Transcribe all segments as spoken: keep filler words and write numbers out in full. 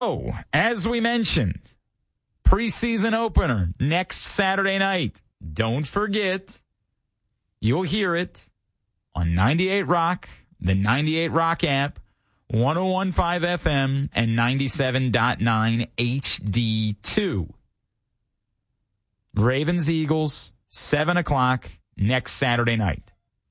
Oh, as we mentioned, preseason opener next Saturday night. Don't forget, you'll hear it on ninety-eight Rock, the ninety-eight Rock app, one oh one point five F M, and ninety-seven point nine H D two. Ravens Eagles, seven o'clock next Saturday night.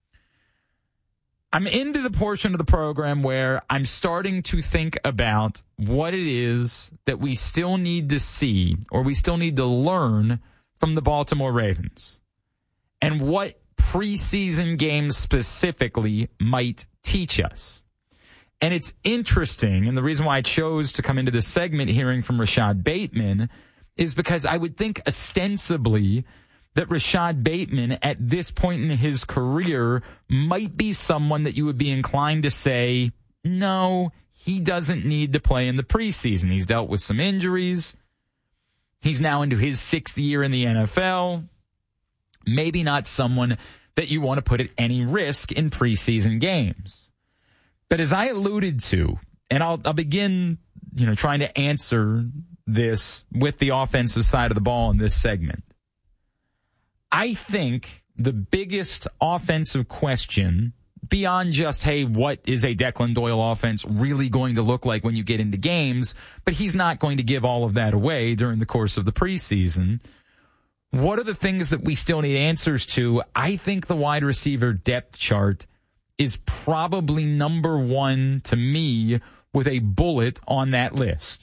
I'm into the portion of the program where I'm starting to think about what it is that we still need to see or we still need to learn from the Baltimore Ravens and what preseason games specifically might teach us. And it's interesting, and the reason why I chose to come into this segment hearing from Rashad Bateman is because I would think ostensibly that Rashad Bateman at this point in his career might be someone that you would be inclined to say, no, he doesn't need to play in the preseason. He's dealt with some injuries. He's now into his sixth year in the N F L. Maybe not someone that you want to put at any risk in preseason games. But as I alluded to, and I'll, I'll begin, you know, trying to answer this with the offensive side of the ball in this segment. I think the biggest offensive question, beyond just, hey, what is a Declan Doyle offense really going to look like when you get into games? But he's not going to give all of that away during the course of the preseason. What are the things that we still need answers to? I think the wide receiver depth chart is probably number one to me with a bullet on that list.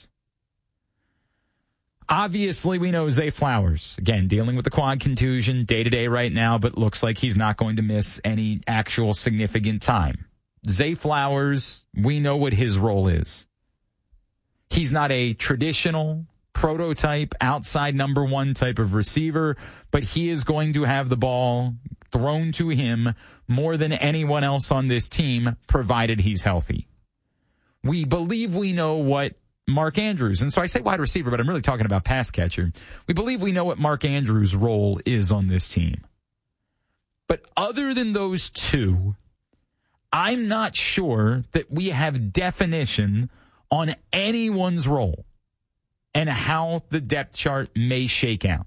Obviously, we know Zay Flowers, again, dealing with the quad contusion day-to-day right now, but looks like he's not going to miss any actual significant time. Zay Flowers, we know what his role is. He's not a traditional prototype, outside number one type of receiver, but he is going to have the ball thrown to him more than anyone else on this team, provided he's healthy. We believe we know what Mark Andrews, and so I say wide receiver, but I'm really talking about pass catcher. We believe we know what Mark Andrews' role is on this team. But other than those two, I'm not sure that we have definition on anyone's role and how the depth chart may shake out.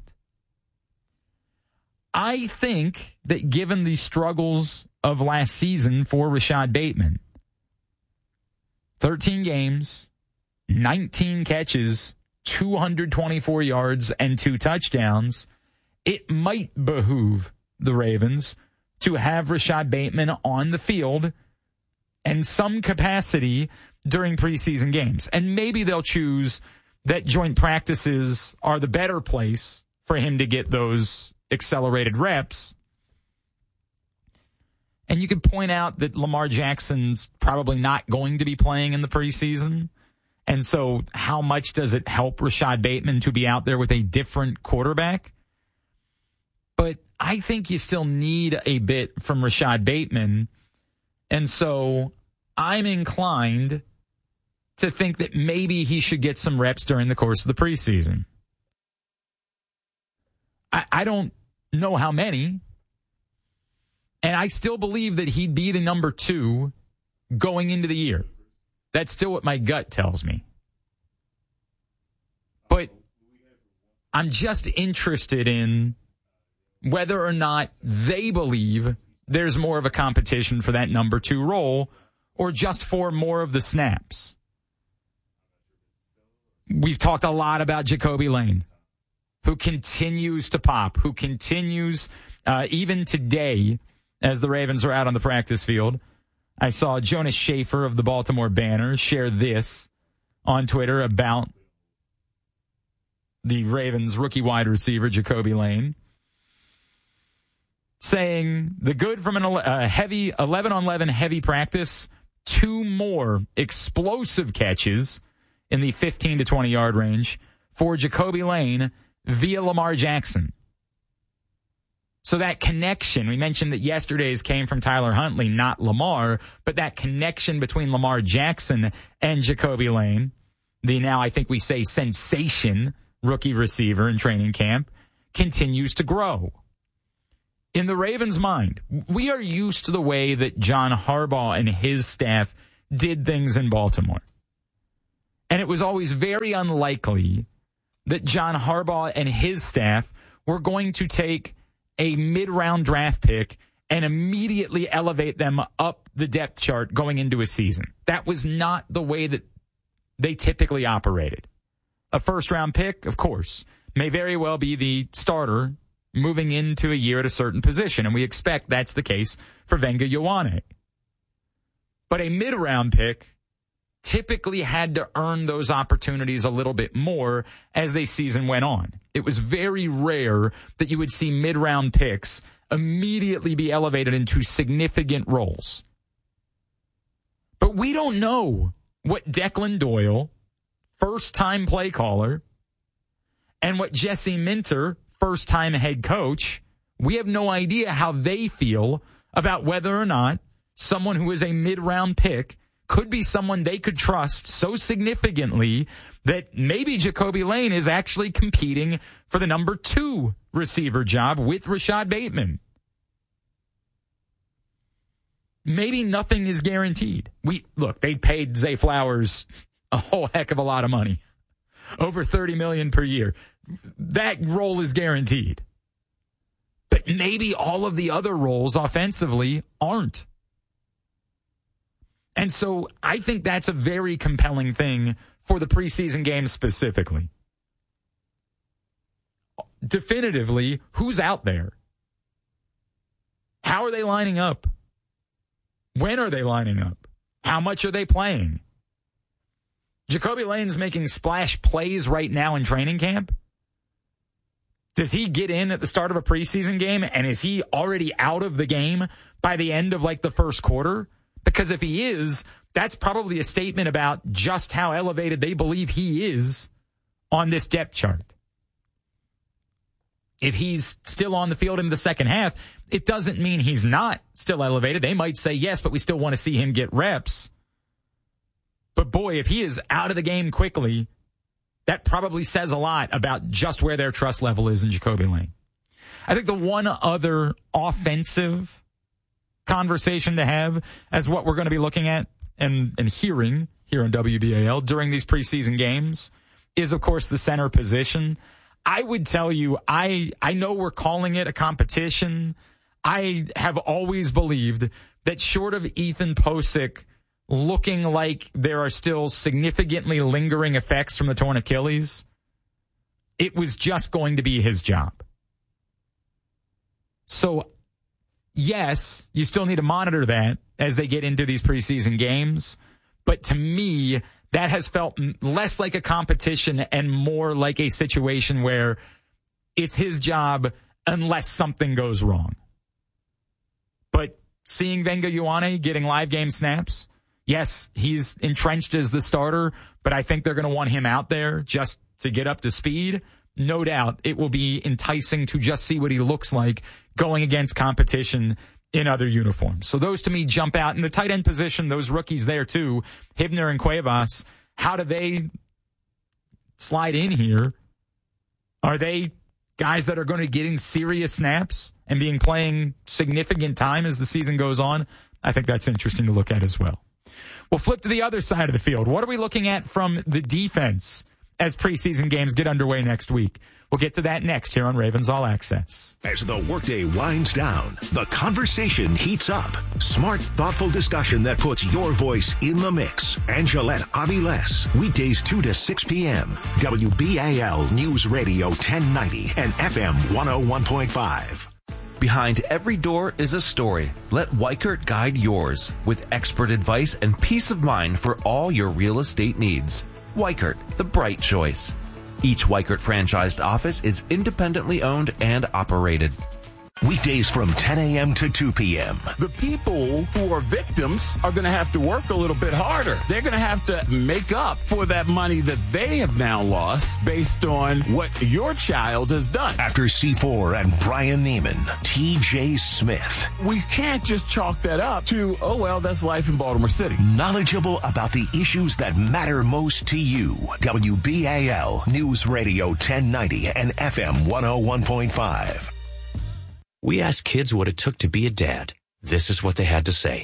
I think that given the struggles of last season for Rashad Bateman, thirteen games, nineteen catches, two hundred twenty-four yards, and two touchdowns, it might behoove the Ravens to have Rashad Bateman on the field in some capacity during preseason games. And maybe they'll choose that joint practices are the better place for him to get those accelerated reps. And you could point out that Lamar Jackson's probably not going to be playing in the preseason. And so how much does it help Rashad Bateman to be out there with a different quarterback? But I think you still need a bit from Rashad Bateman. And so I'm inclined to think that maybe he should get some reps during the course of the preseason. I, I don't know how many. And I still believe that he'd be the number two going into the year. That's still what my gut tells me. But I'm just interested in whether or not they believe there's more of a competition for that number two role or just for more of the snaps. We've talked a lot about Jacoby Lane, who continues to pop, who continues, uh, even today, as the Ravens are out on the practice field. I saw Jonas Schaefer of the Baltimore Banner share this on Twitter about the Ravens rookie wide receiver, Jacoby Lane, saying the good from a uh, heavy eleven on eleven heavy practice, two more explosive catches in the fifteen to twenty yard range for Jacoby Lane via Lamar Jackson. So that connection, we mentioned that yesterday's came from Tyler Huntley, not Lamar, but that connection between Lamar Jackson and Jacoby Lane, the now I think we say sensation rookie receiver in training camp, continues to grow. In the Ravens' mind, we are used to the way that John Harbaugh and his staff did things in Baltimore. And it was always very unlikely that John Harbaugh and his staff were going to take a mid-round draft pick and immediately elevate them up the depth chart going into a season. That was not the way that they typically operated. A first-round pick, of course, may very well be the starter moving into a year at a certain position, and we expect that's the case for Venga Ioane. But a mid-round pick typically had to earn those opportunities a little bit more as the season went on. It was very rare that you would see mid-round picks immediately be elevated into significant roles. But we don't know what Declan Doyle, first-time play caller, and what Jesse Minter, first-time head coach, we have no idea how they feel about whether or not someone who is a mid-round pick could be someone they could trust so significantly that maybe Jacoby Lane is actually competing for the number two receiver job with Rashad Bateman. Maybe nothing is guaranteed. We look, they paid Zay Flowers a whole heck of a lot of money. Over thirty million dollars per year. That role is guaranteed. But maybe all of the other roles offensively aren't. And so I think that's a very compelling thing for the preseason game specifically. Definitively, who's out there? How are they lining up? When are they lining up? How much are they playing? Jacoby Lane's making splash plays right now in training camp. Does he get in at the start of a preseason game, and is he already out of the game by the end of like the first quarter? Because if he is, that's probably a statement about just how elevated they believe he is on this depth chart. If he's still on the field in the second half, it doesn't mean he's not still elevated. They might say yes, but we still want to see him get reps. But boy, if he is out of the game quickly, that probably says a lot about just where their trust level is in Jacoby Lane. I think the one other offensive conversation to have as what we're going to be looking at and, and hearing here on W B A L during these preseason games is, of course, the center position. I would tell you, I, I know we're calling it a competition. I have always believed that short of Ethan Posick looking like there are still significantly lingering effects from the torn Achilles, it was just going to be his job. So, yes, you still need to monitor that as they get into these preseason games. But to me, that has felt less like a competition and more like a situation where it's his job unless something goes wrong. But seeing Venga Ioane getting live game snaps, yes, he's entrenched as the starter, but I think they're going to want him out there just to get up to speed. No doubt it will be enticing to just see what he looks like going against competition in other uniforms. So those to me jump out. In the tight end position, those rookies there too, Hibner and Cuevas, how do they slide in here? Are they guys that are going to be getting serious snaps and being playing significant time as the season goes on? I think that's interesting to look at as well. We'll flip to the other side of the field. What are we looking at from the defense as preseason games get underway next week? We'll get to that next here on Ravens All Access. As the workday winds down, the conversation heats up. Smart, thoughtful discussion that puts your voice in the mix. Angelette Aviles, weekdays two to six p.m. W B A L News Radio ten ninety and F M one oh one point five. Behind every door is a story. Let Weichert guide yours with expert advice and peace of mind for all your real estate needs. Weichert, the bright choice. Each Weichert franchised office is independently owned and operated. Weekdays from ten a.m. to two p.m. The people who are victims are going to have to work a little bit harder. They're going to have to make up for that money that they have now lost based on what your child has done. After C four and Brian Neiman, T J Smith. We can't just chalk that up to, oh, well, that's life in Baltimore City. Knowledgeable about the issues that matter most to you. W B A L News Radio ten ninety and F M one oh one point five. We asked kids what it took to be a dad. This is what they had to say.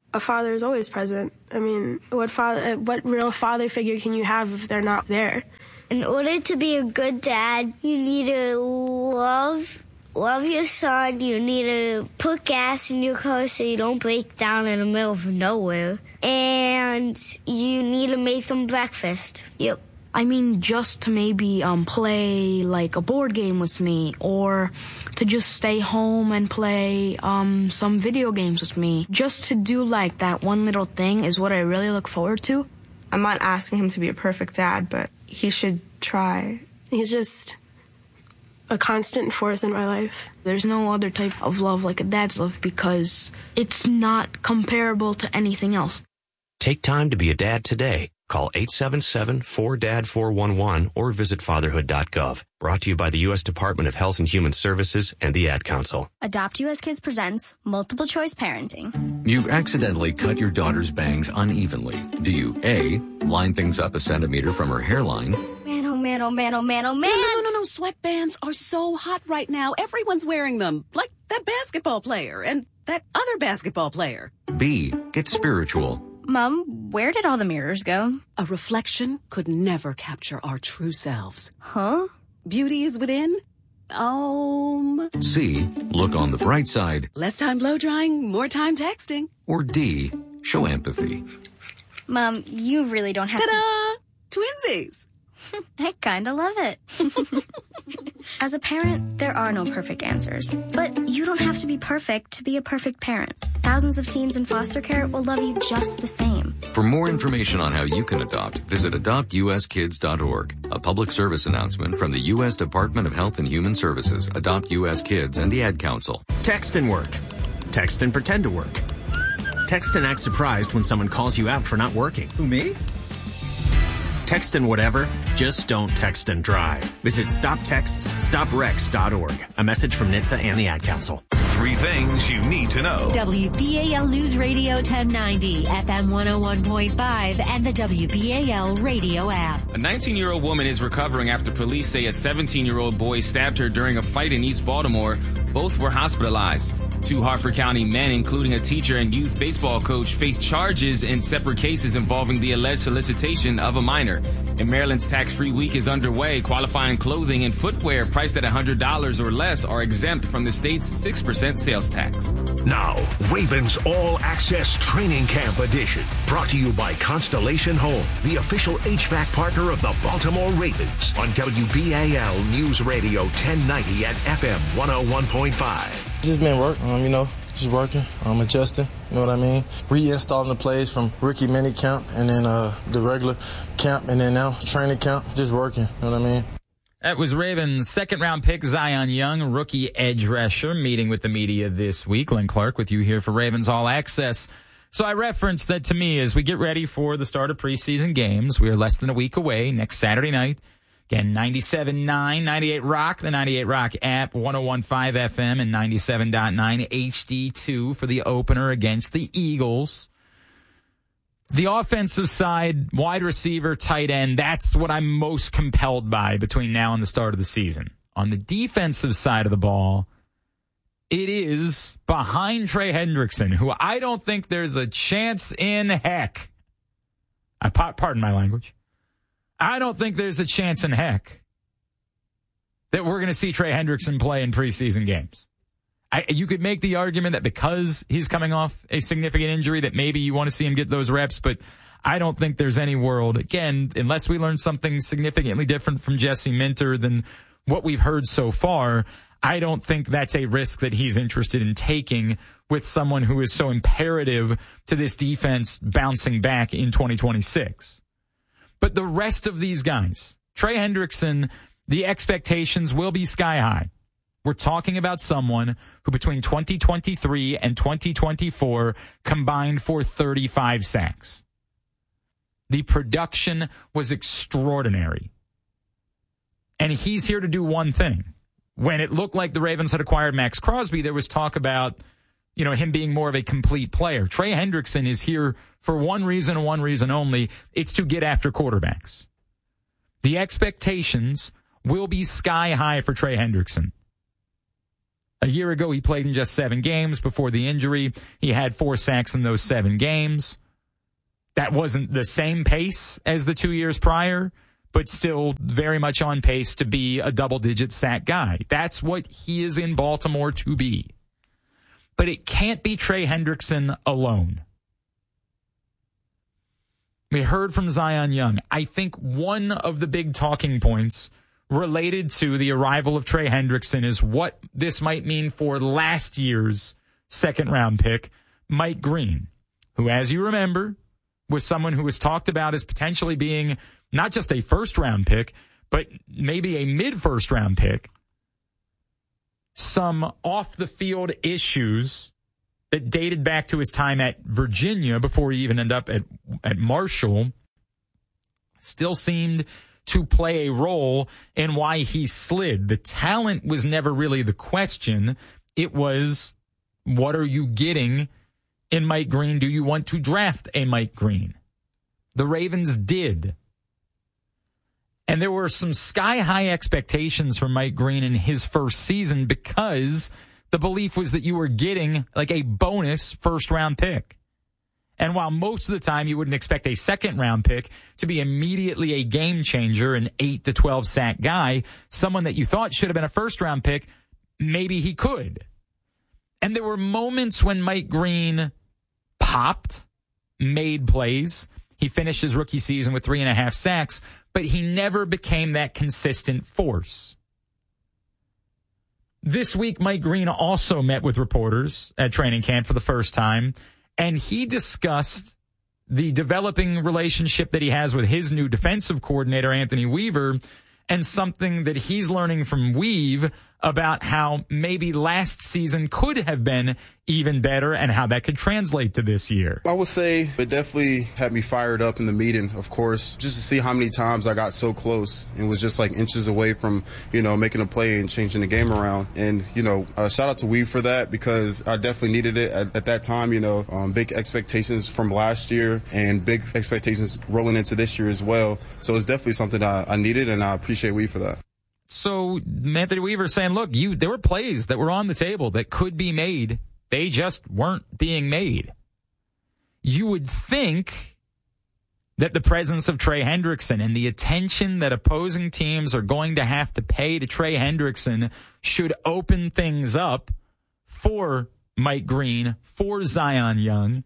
A father is always present. I mean, what father, what real father figure can you have if they're not there? In order to be a good dad, you need to love love your son. You need to put gas in your car so you don't break down in the middle of nowhere. And you need to make them breakfast. Yep. I mean, just to maybe um, play like a board game with me, or to just stay home and play um, some video games with me. Just to do like that one little thing is what I really look forward to. I'm not asking him to be a perfect dad, but he should try. He's just a constant force in my life. There's no other type of love like a dad's love because it's not comparable to anything else. Take time to be a dad today. Call eight seven seven, four D A D, four one one or visit fatherhood dot gov. Brought to you by the U S Department of Health and Human Services and the Ad Council. Adopt U S Kids presents Multiple Choice Parenting. You've accidentally cut your daughter's bangs unevenly. Do you A, line things up a centimeter from her hairline? Man, oh man, oh man, oh man, oh man. No, no, no, no. Sweatbands are so hot right now. Everyone's wearing them. Like that basketball player and that other basketball player. B, get spiritual. Mom, where did all the mirrors go? A reflection could never capture our true selves. Huh? Beauty is within. Um. C, look on the bright side. Less time blow drying, more time texting. Or D, show empathy. Mom, you really don't have Ta-da! to... Twinsies! I kinda love it. As a parent, there are no perfect answers. But you don't have to be perfect to be a perfect parent. Thousands of teens in foster care will love you just the same. For more information on how you can adopt, visit adopt u s kids dot org. A public service announcement from the U S Department of Health and Human Services, Adopt U S Kids, and the Ad Council. Text and work. Text and pretend to work. Text and act surprised when someone calls you out for not working. Who, me? Text and whatever, just don't text and drive. Visit stop texts stop wrecks dot org. A message from N H T S A and the Ad Council. Three things you need to know. W B A L News Radio ten ninety, F M one oh one point five, and the W B A L radio app. A nineteen-year-old woman is recovering after police say a seventeen-year-old boy stabbed her during a fight in East Baltimore. Both were hospitalized. Two Harford County men, including a teacher and youth baseball coach, face charges in separate cases involving the alleged solicitation of a minor. And Maryland's tax-free week is underway. Qualifying clothing and footwear priced at one hundred dollars or less are exempt from the state's six percent sales tax. Now, Ravens All Access Training Camp Edition. Brought to you by Constellation Home, the official H V A C partner of the Baltimore Ravens. On W B A L News Radio ten ninety at F M one oh one point five. Just been work, um, you know, just working, um, adjusting, you know what I mean? Reinstalling the plays from rookie mini camp and then uh, the regular camp and then now training camp, just working, you know what I mean? That was Ravens' second-round pick, Zion Young, rookie edge rusher, meeting with the media this week. Glenn Clark with you here for Ravens All Access. So I referenced that to me as we get ready for the start of preseason games. We are less than a week away, next Saturday night. Again, ninety-seven point nine, ninety-eight Rock, the ninety-eight Rock app, one oh one point five F M, and ninety-seven point nine H D two for the opener against the Eagles. The offensive side, wide receiver, tight end, that's what I'm most compelled by between now and the start of the season. On the defensive side of the ball, it is behind Trey Hendrickson, who I don't think there's a chance in heck. I pardon my language. I don't think there's a chance in heck that we're going to see Trey Hendrickson play in preseason games. I, you could make the argument that because he's coming off a significant injury that maybe you want to see him get those reps, but I don't think there's any world, again, unless we learn something significantly different from Jesse Minter than what we've heard so far, I don't think that's a risk that he's interested in taking with someone who is so imperative to this defense bouncing back in twenty twenty-six. But the rest of these guys, Trey Hendrickson, the expectations will be sky high. We're talking about someone who between twenty twenty-three and twenty twenty-four combined for thirty-five sacks. The production was extraordinary. And he's here to do one thing. When it looked like the Ravens had acquired Max Crosby, there was talk about, you know, him being more of a complete player. Trey Hendrickson is here for one reason and one reason only. It's to get after quarterbacks. The expectations will be sky high for Trey Hendrickson. A year ago, he played in just seven games before the injury. He had four sacks in those seven games. That wasn't the same pace as the two years prior, but still very much on pace to be a double-digit sack guy. That's what he is in Baltimore to be. But it can't be Trey Hendrickson alone. We heard from Zion Young. I think one of the big talking points related to the arrival of Trey Hendrickson is what this might mean for last year's second-round pick, Mike Green, who, as you remember, was someone who was talked about as potentially being not just a first-round pick, but maybe a mid-first-round pick. Some off-the-field issues that dated back to his time at Virginia before he even ended up at, at Marshall still seemed to play a role in why he slid. The talent was never really the question. It was, what are you getting in Mike Green? Do you want to draft a Mike Green? The Ravens did. And there were some sky-high expectations for Mike Green in his first season because the belief was that you were getting like a bonus first-round pick. And while most of the time you wouldn't expect a second-round pick to be immediately a game changer, an eight to twelve sack guy, someone that you thought should have been a first-round pick, maybe he could. And there were moments when Mike Green popped, made plays. He finished his rookie season with three and a half sacks, but he never became that consistent force. This week, Mike Green also met with reporters at training camp for the first time, and he discussed the developing relationship that he has with his new defensive coordinator, Anthony Weaver, and something that he's learning from Weave about how maybe last season could have been even better and how that could translate to this year. I would say it definitely had me fired up in the meeting, of course, just to see how many times I got so close and was just like inches away from, you know, making a play and changing the game around. And, you know, uh, shout out to Weave for that because I definitely needed it at, at that time, you know, um, big expectations from last year and big expectations rolling into this year as well. So it's definitely something I, I needed, and I appreciate Weave for that. So Anthony Weaver saying, look, you there were plays that were on the table that could be made. They just weren't being made. You would think that the presence of Trey Hendrickson and the attention that opposing teams are going to have to pay to Trey Hendrickson should open things up for Mike Green, for Zion Young,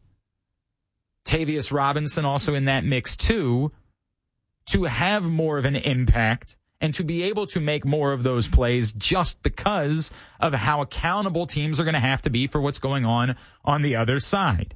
Tavius Robinson also in that mix too, to have more of an impact and to be able to make more of those plays just because of how accountable teams are going to have to be for what's going on on the other side.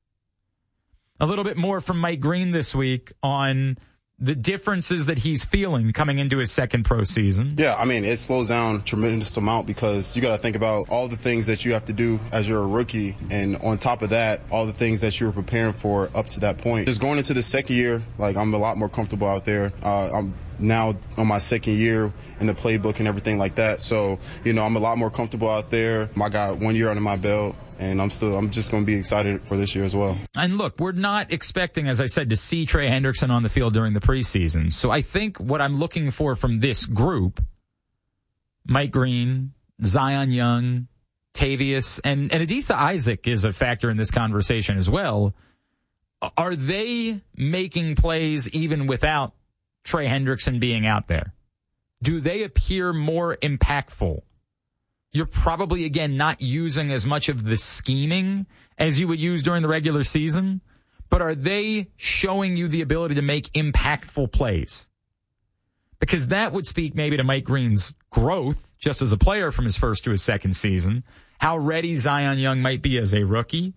A little bit more from Mike Green this week on the differences that he's feeling coming into his second pro season. Yeah, I mean, it slows down a tremendous amount because you got to think about all the things that you have to do as you're a rookie. And on top of that, all the things that you were preparing for up to that point. Just going into the second year, like I'm a lot more comfortable out there. Uh, I'm now on my second year in the playbook and everything like that. So, you know, I'm a lot more comfortable out there. I got one year under my belt. And I'm still, I'm just going to be excited for this year as well. And look, we're not expecting, as I said, to see Trey Hendrickson on the field during the preseason. So I think what I'm looking for from this group, Mike Green, Zion Young, Tavius, and, and Adisa Isaac is a factor in this conversation as well. Are they making plays even without Trey Hendrickson being out there? Do they appear more impactful? You're probably, again, not using as much of the scheming as you would use during the regular season, but are they showing you the ability to make impactful plays? Because that would speak maybe to Mike Green's growth just as a player from his first to his second season, how ready Zion Young might be as a rookie.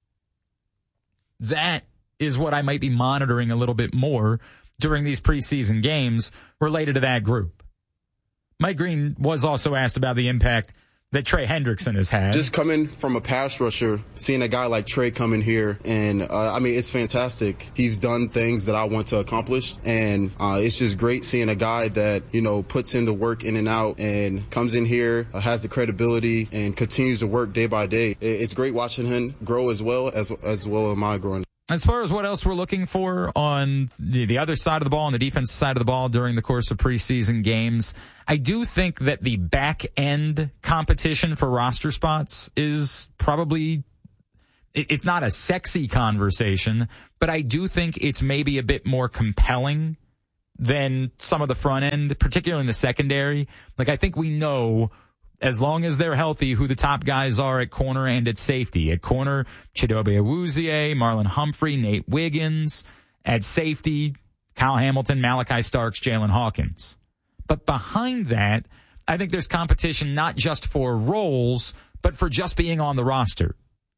That is what I might be monitoring a little bit more during these preseason games related to that group. Mike Green was also asked about the impact that Trey Hendrickson has had. Just coming from a pass rusher, seeing a guy like Trey come in here, and uh, I mean, it's fantastic. He's done things that I want to accomplish, and uh, it's just great seeing a guy that, you know, puts in the work in and out and comes in here, uh, has the credibility, and continues to work day by day. It's great watching him grow as well as as well as my growing. As far as what else we're looking for on the, the other side of the ball, on the defensive side of the ball during the course of preseason games, I do think that the back end competition for roster spots is probably, it's not a sexy conversation, but I do think it's maybe a bit more compelling than some of the front end, particularly in the secondary. Like, I think we know, as long as they're healthy, who the top guys are at corner and at safety. At corner, Chidobe Awuzie, Marlon Humphrey, Nate Wiggins. At safety, Kyle Hamilton, Malachi Starks, Jalen Hawkins. But behind that, I think there's competition not just for roles, but for just being on the roster.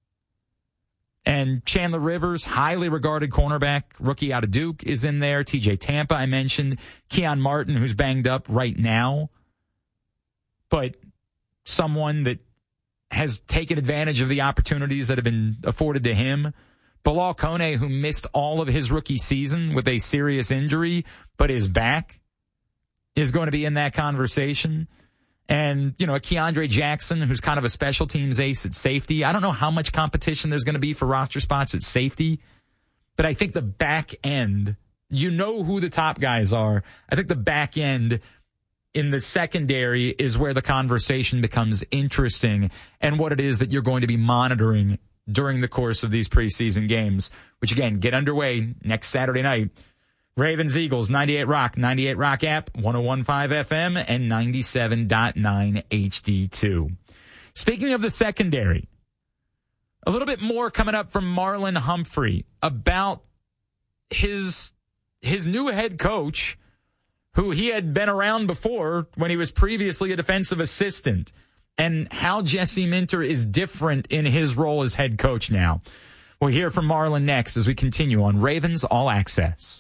And Chandler Rivers, highly regarded cornerback, rookie out of Duke, is in there. T J Tampa, I mentioned. Keon Martin, who's banged up right now. But someone that has taken advantage of the opportunities that have been afforded to him. Bilal Kone, who missed all of his rookie season with a serious injury, but is back, is going to be in that conversation. And, you know, a Keandre Jackson, who's kind of a special teams ace at safety. I don't know how much competition there's going to be for roster spots at safety, but I think the back end, you know who the top guys are. I think the back end in the secondary is where the conversation becomes interesting, and what it is that you're going to be monitoring during the course of these preseason games, which, again, get underway next Saturday night. Ravens Eagles, ninety-eight Rock, ninety-eight Rock app, one oh one point five F M, and ninety-seven point nine H D two. Speaking of the secondary, a little bit more coming up from Marlon Humphrey about his his new head coach, who he had been around before when he was previously a defensive assistant, and how Jesse Minter is different in his role as head coach now. We'll hear from Marlon next as we continue on Ravens All Access.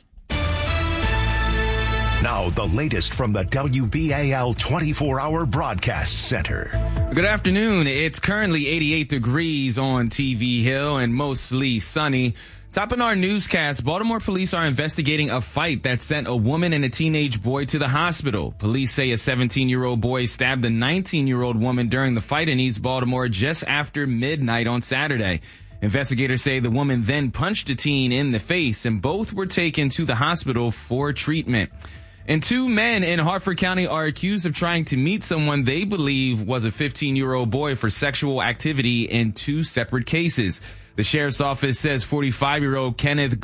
Now, the latest from the W B A L twenty-four hour Broadcast Center. Good afternoon. It's currently eighty-eight degrees on T V Hill and mostly sunny. Topping our newscast, Baltimore police are investigating a fight that sent a woman and a teenage boy to the hospital. Police say a seventeen-year-old boy stabbed a nineteen-year-old woman during the fight in East Baltimore just after midnight on Saturday. Investigators say the woman then punched a teen in the face, and both were taken to the hospital for treatment. And two men in Hartford County are accused of trying to meet someone they believe was a fifteen-year-old boy for sexual activity in two separate cases. The sheriff's office says forty-five-year-old Kenneth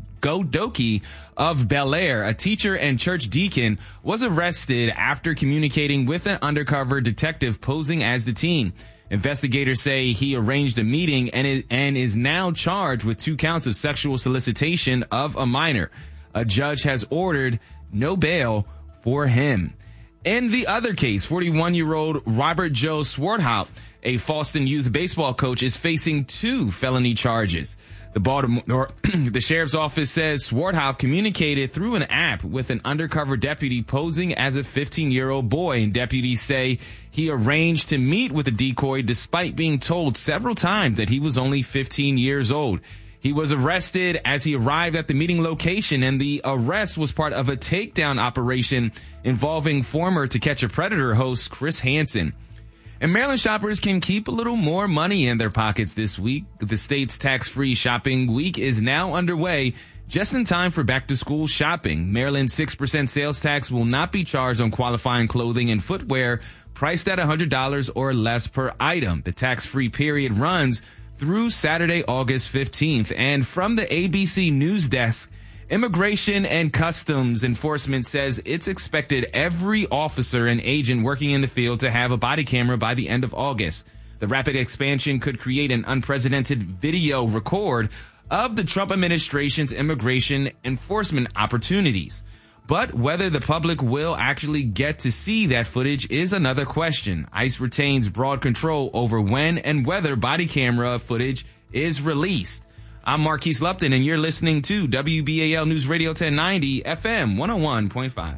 Godoki of Bel Air, a teacher and church deacon, was arrested after communicating with an undercover detective posing as the teen. Investigators say he arranged a meeting and is, and is now charged with two counts of sexual solicitation of a minor. A judge has ordered no bail for him. In the other case, forty-one-year-old Robert Joe Swarthout, a Falston youth baseball coach, is facing two felony charges. The Baltimore, the sheriff's office says Swarthout communicated through an app with an undercover deputy posing as a fifteen-year-old boy, and deputies say he arranged to meet with the decoy despite being told several times that he was only fifteen years old. He was arrested as he arrived at the meeting location, and the arrest was part of a takedown operation involving former To Catch a Predator host Chris Hansen. And Maryland shoppers can keep a little more money in their pockets this week. The state's tax-free shopping week is now underway, just in time for back-to-school shopping. Maryland's six percent sales tax will not be charged on qualifying clothing and footwear priced at one hundred dollars or less per item. The tax-free period runs through Saturday, August fifteenth. And from the A B C News Desk, Immigration and Customs Enforcement says it's expected every officer and agent working in the field to have a body camera by the end of August. The rapid expansion could create an unprecedented video record of the Trump administration's immigration enforcement opportunities. But whether the public will actually get to see that footage is another question. ICE retains broad control over when and whether body camera footage is released. I'm Marquise Lupton, and you're listening to W B A L News Radio ten ninety F M one oh one point five.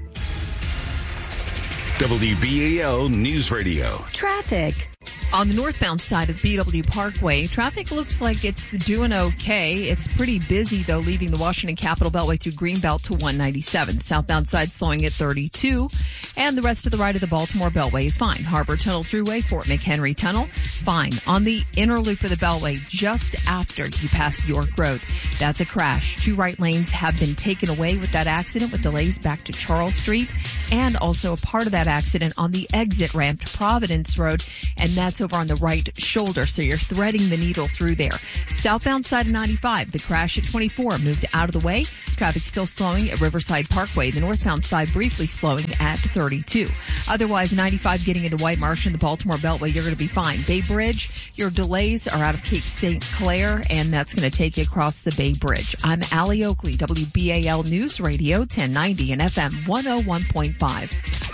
W B A L News Radio. Traffic. On the northbound side of B W Parkway, traffic looks like it's doing okay. It's pretty busy, though, leaving the Washington Capitol Beltway through Greenbelt to one ninety-seven. Southbound side slowing at thirty-two. And the rest of the right of the Baltimore Beltway is fine. Harbor Tunnel Thruway, Fort McHenry Tunnel, fine. On the inner loop of the Beltway, just after you pass York Road, that's a crash. Two right lanes have been taken away with that accident, with delays back to Charles Street, and also a part of that accident on the exit ramp to Providence Road, and that's over on the right shoulder, so you're threading the needle through there. Southbound side of ninety-five, the crash at twenty-four moved out of the way. Traffic still slowing at Riverside Parkway. The northbound side briefly slowing at thirty-two. Otherwise, ninety-five getting into White Marsh and the Baltimore Beltway, you're going to be fine. Bay Bridge, your delays are out of Cape Saint Clair, and that's going to take you across the Bay Bridge. I'm Allie Oakley, W B A L News Radio ten ninety and F M one oh one point five.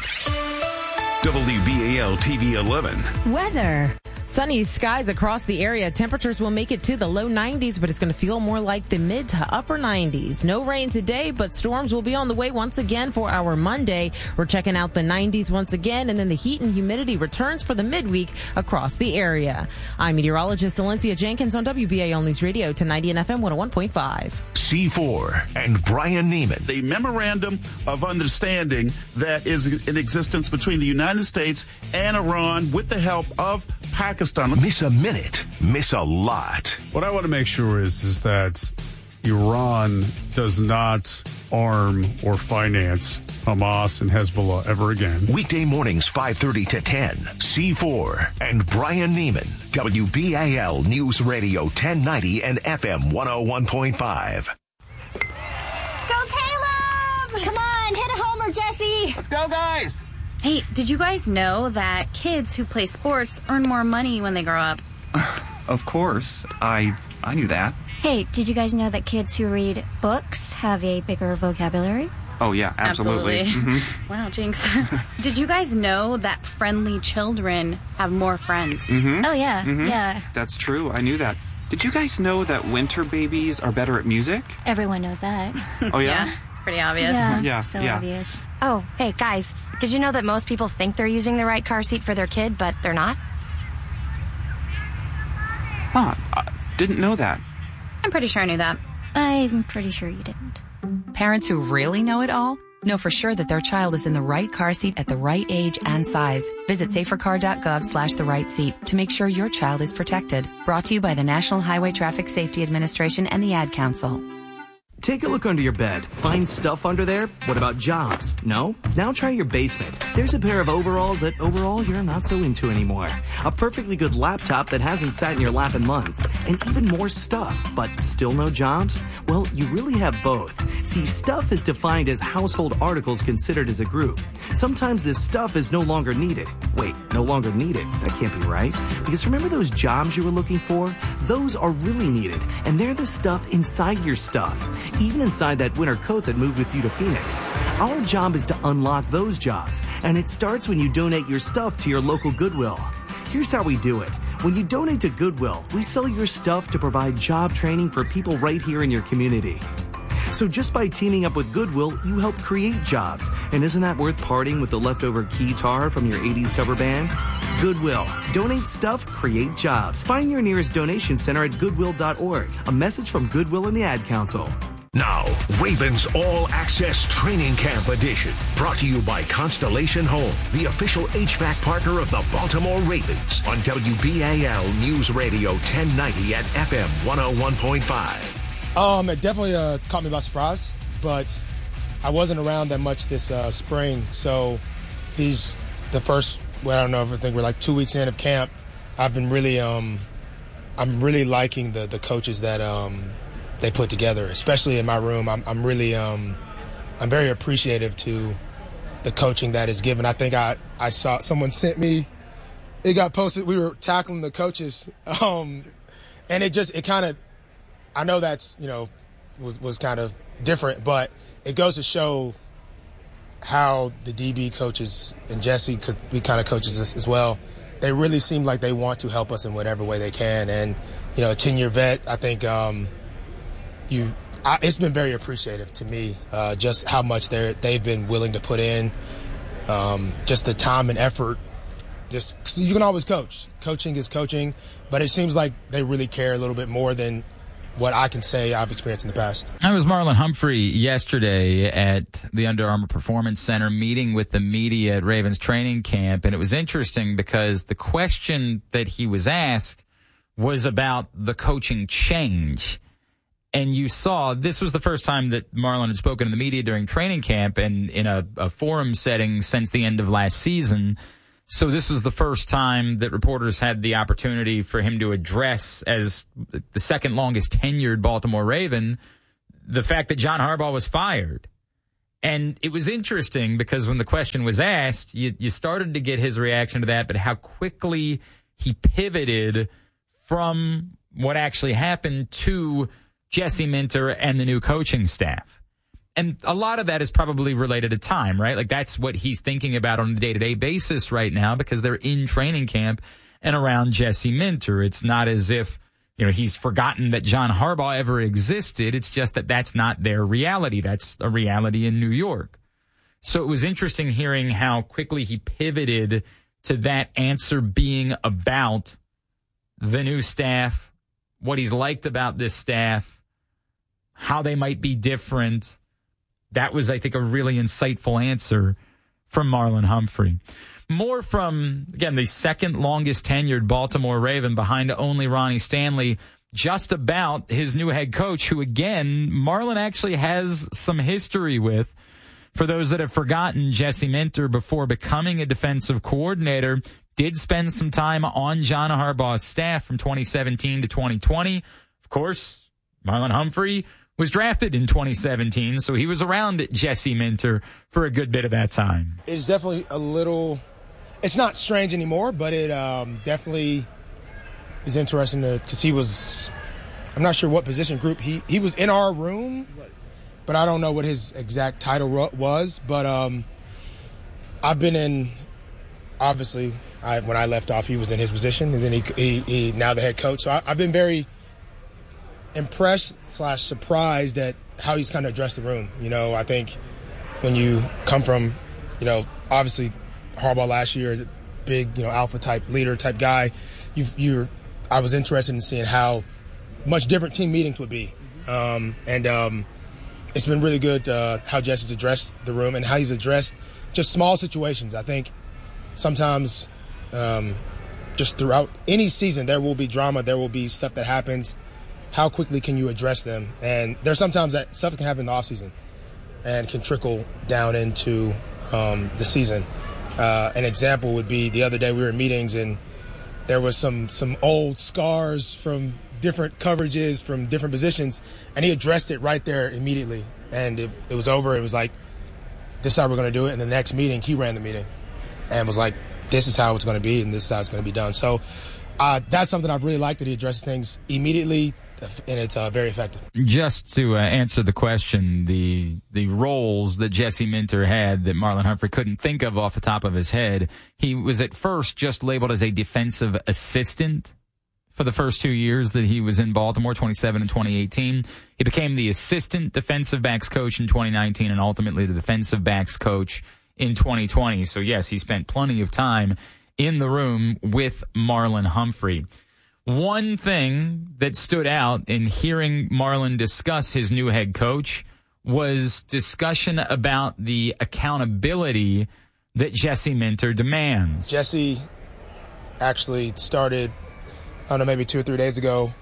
W B A L T V eleven. Weather. Sunny skies across the area. Temperatures will make it to the low nineties, but it's going to feel more like the mid to upper nineties. No rain today, but storms will be on the way once again for our Monday. We're checking out the nineties once again, and then the heat and humidity returns for the midweek across the area. I'm meteorologist Valencia Jenkins on W B A L News Radio ten ninety and F M one oh one point five. C four and Brian Neiman. The memorandum of understanding that is in existence between the United States and Iran with the help of Pakistan. Miss a minute, miss a lot. What I want to make sure is, is that Iran does not arm or finance Hamas and Hezbollah ever again. Weekday mornings, five thirty to ten. C four and Brian Neiman. W B A L News Radio ten ninety and F M one oh one point five. Go Caleb! Come on, hit a homer, Jesse. Let's go, guys. Hey, did you guys know that kids who play sports earn more money when they grow up? Of course. I I knew that. Hey, did you guys know that kids who read books have a bigger vocabulary? Oh, yeah, absolutely. Absolutely. Mm-hmm. Wow, jinx. Did you guys know that friendly children have more friends? Mm-hmm. Oh, yeah, mm-hmm. yeah. That's true. I knew that. Did you guys know that winter babies are better at music? Everyone knows that. Oh, yeah? Yeah, it's pretty obvious. Yeah, yeah so yeah. obvious. Oh, hey, guys, did you know that most people think they're using the right car seat for their kid, but they're not? Huh, I didn't know that. I'm pretty sure I knew that. I'm pretty sure you didn't. Parents who really know it all know for sure that their child is in the right car seat at the right age and size. Visit safercar.gov slash the right seat to make sure your child is protected. Brought to you by the National Highway Traffic Safety Administration and the Ad Council. Take a look under your bed. Find stuff under there? What about jobs? No? Now try your basement. There's a pair of overalls that overall you're not so into anymore. A perfectly good laptop that hasn't sat in your lap in months. And even more stuff, but still no jobs? Well, you really have both. See, stuff is defined as household articles considered as a group. Sometimes this stuff is no longer needed. Wait, no longer needed? That can't be right. Because remember those jobs you were looking for? Those are really needed. And they're the stuff inside your stuff. Even inside that winter coat that moved with you to Phoenix. Our job is to unlock those jobs, and it starts when you donate your stuff to your local Goodwill. Here's how we do it. When you donate to Goodwill, we sell your stuff to provide job training for people right here in your community. So just by teaming up with Goodwill, you help create jobs. And isn't that worth parting with the leftover keytar from your eighties cover band? Goodwill. Donate stuff, create jobs. Find your nearest donation center at goodwill dot org. A message from Goodwill and the Ad Council. Now, Ravens All Access Training Camp Edition. Brought to you by Constellation Home, the official H V A C partner of the Baltimore Ravens. On W B A L News Radio ten ninety at F M one oh one point five. Um, it definitely uh, caught me by surprise, but I wasn't around that much this uh, spring. So these, the first, well, I don't know if I think we're like two weeks in of camp, I've been really, um, I'm really liking the, the coaches that um, they put together, especially in my room. I'm, I'm really, um, I'm very appreciative to the coaching that is given. I think I, I saw someone sent me, it got posted, we were tackling the coaches, um, and it just, it kind of, I know that's, you know, was, was kind of different, but it goes to show how the D B coaches and Jesse, because we kind of coaches this as well, they really seem like they want to help us in whatever way they can. And, you know, a ten-year vet, I think um, you, I, it's been very appreciative to me, uh, just how much they're, they've been willing to put in, um, just the time and effort. Just, you can always coach. Coaching is coaching, but it seems like they really care a little bit more than what I can say I've experienced in the past. I was Marlon Humphrey yesterday at the Under Armour Performance Center meeting with the media at Ravens training camp, and it was interesting because the question that he was asked was about the coaching change. And you saw this was the first time that Marlon had spoken to the media during training camp and in a, a forum setting since the end of last season. So this was the first time that reporters had the opportunity for him to address, as the second longest tenured Baltimore Raven, the fact that John Harbaugh was fired. And it was interesting because when the question was asked, you, you started to get his reaction to that, but how quickly he pivoted from what actually happened to Jesse Minter and the new coaching staff. And a lot of that is probably related to time, right? Like that's what he's thinking about on a day-to-day basis right now because they're in training camp and around Jesse Minter. It's not as if, you know, he's forgotten that John Harbaugh ever existed. It's just that that's not their reality. That's a reality in New York. So it was interesting hearing how quickly he pivoted to that answer being about the new staff, what he's liked about this staff, how they might be different. That was, I think, a really insightful answer from Marlon Humphrey. More from, again, the second longest tenured Baltimore Raven behind only Ronnie Stanley, just about his new head coach, who, again, Marlon actually has some history with. For those that have forgotten, Jesse Minter, before becoming a defensive coordinator, did spend some time on John Harbaugh's staff from twenty seventeen to twenty twenty. Of course, Marlon Humphrey was drafted in twenty seventeen, so he was around Jesse Minter for a good bit of that time. It's definitely a little – it's not strange anymore, but it um, definitely is interesting because he was – I'm not sure what position group. He, he was in our room, but I don't know what his exact title was. But um, I've been in – obviously, I, when I left off, he was in his position, and then he, he, he now the head coach. So I, I've been very – impressed slash surprised at how he's kind of addressed the room. You know, I think when you come from, you know, obviously Harbaugh last year, big, you know, alpha type leader type guy, you you're I was interested in seeing how much different team meetings would be. Um, and um, it's been really good uh, how Jesse's addressed the room and how he's addressed just small situations. I think sometimes um, just throughout any season there will be drama, there will be stuff that happens. How quickly can you address them? And there's sometimes that stuff can happen in the offseason and can trickle down into um, the season. Uh, an example would be the other day we were in meetings and there was some some old scars from different coverages from different positions, and he addressed it right there immediately. And it, it was over. It was like, this is how we're going to do it. And the next meeting, he ran the meeting and was like, this is how it's going to be and this is how it's going to be done. So uh, that's something I've really liked, that he addresses things immediately, and it's uh, very effective. Just to uh, answer the question, the the roles that Jesse Minter had that Marlon Humphrey couldn't think of off the top of his head, he was at first just labeled as a defensive assistant for the first two years that he was in Baltimore, twenty seventeen and twenty eighteen. He became the assistant defensive backs coach in twenty nineteen and ultimately the defensive backs coach in twenty twenty. So, yes, he spent plenty of time in the room with Marlon Humphrey. One thing that stood out in hearing Marlon discuss his new head coach was discussion about the accountability that Jesse Minter demands. Jesse actually started, I don't know, maybe two or three days ago.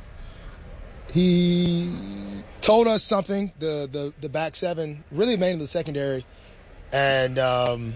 He told us something, the the, the back seven, really mainly the secondary, and um,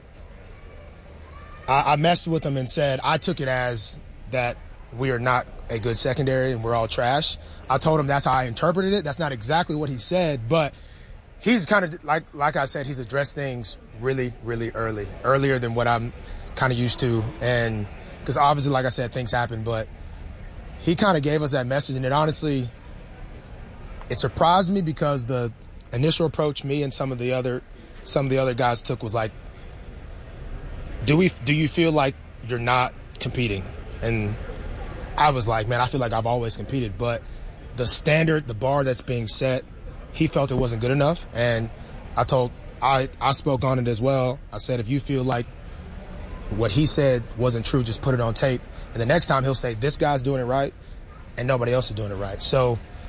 I, I messed with him and said I took it as that we are not a good secondary and we're all trash. I told him that's how I interpreted it. That's not exactly what he said, but he's kind of, like like I said, he's addressed things really, really early, earlier than what I'm kind of used to. And because obviously, like I said, things happen, but he kind of gave us that message. And it honestly, it surprised me because the initial approach me and some of the other some of the other guys took was like, do we do you feel like you're not competing? And I was like, man, I feel like I've always competed, but the standard, the bar that's being set, he felt it wasn't good enough. And I told, I, I spoke on it as well. I said, if you feel like what he said wasn't true, just put it on tape. And the next time he'll say, this guy's doing it right and nobody else is doing it right. So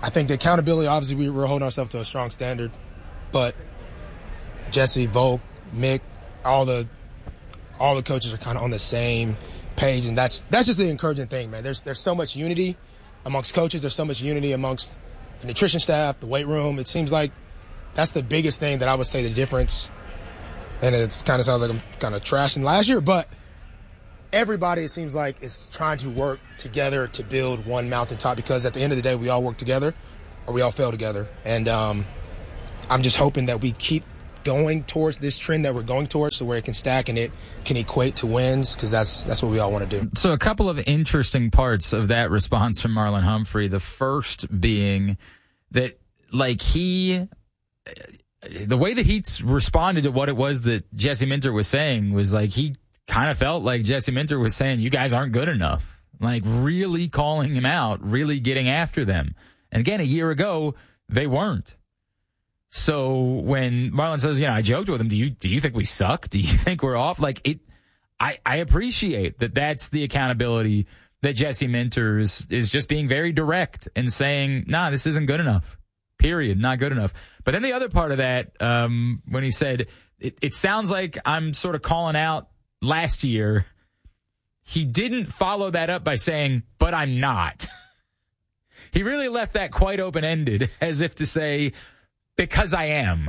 I think the accountability, obviously, we we're holding ourselves to a strong standard. But Jesse, Volk, Mick, all the all the coaches are kind of on the same page, and that's that's just the encouraging thing, man. There's there's so much unity amongst coaches. There's so much unity amongst the nutrition staff, the weight room. It seems like that's the biggest thing that I would say the difference. And it kind of sounds like I'm kind of trashing last year, but everybody, it seems like, is trying to work together to build one mountaintop, because at the end of the day, we all work together or we all fail together. And um, I'm just hoping that we keep going towards this trend that we're going towards, so where it can stack and it can equate to wins, because that's that's what we all want to do. So a couple of interesting parts of that response from Marlon Humphrey. The first being that, like, he, the way that he responded to what it was that Jesse Minter was saying was like, he kind of felt like Jesse Minter was saying, you guys aren't good enough. Like, really calling him out, really getting after them. And again, a year ago, they weren't. So when Marlon says, you know, I joked with him, do you do you think we suck? Do you think we're off? Like, it, I, I appreciate that that's the accountability that Jesse Minter is, is just being very direct and saying, nah, this isn't good enough. Period. Not good enough. But then the other part of that, um, when he said, it, it sounds like I'm sort of calling out last year, he didn't follow that up by saying, but I'm not. He really left that quite open-ended, as if to say, because I am.